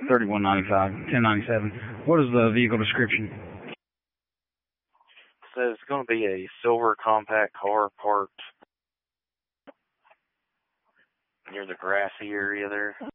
3195, 1097. What is the vehicle description? So it's going to be a silver compact car parked near the grassy area there.